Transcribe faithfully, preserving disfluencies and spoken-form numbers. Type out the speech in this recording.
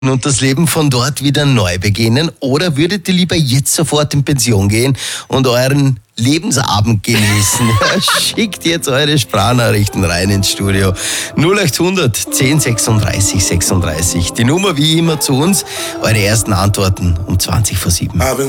und das Leben von dort wieder neu beginnen? Oder würdet ihr lieber jetzt sofort in Pension gehen und euren Lebensabend genießen? Schickt jetzt eure Sprachnachrichten rein ins Studio. null achthundert zehn sechsunddreißig sechsunddreißig. Die Nummer wie immer zu uns. Eure ersten Antworten um zwanzig vor sieben.